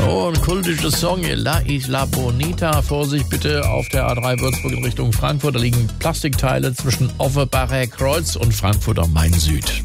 Oh, ein kultischer Song, La Isla Bonita. Vorsicht bitte auf der A3 Würzburg in Richtung Frankfurt. Da liegen Plastikteile zwischen Offenbacher Kreuz und Frankfurt am Main Süd.